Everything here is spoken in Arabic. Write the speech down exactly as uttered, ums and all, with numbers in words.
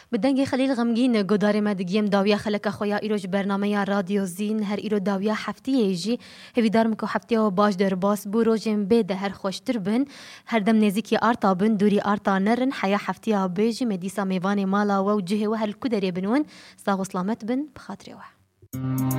بدنگی خلیل غمگین گدار مدگیم داویا خلک خویا ایروج برنامه رادیو زین هر ایرو داویا هفته ایجی هویدار مکو هفته و باش در باس بو روزم بده هر خوشتر بن هر دم نزیکی آرتا بن دوری آرتا نرن حیا هفته آبیجی مدیسا میوان مالا و جه و هر کدری بنون ساغ سلامت بن بخاطر و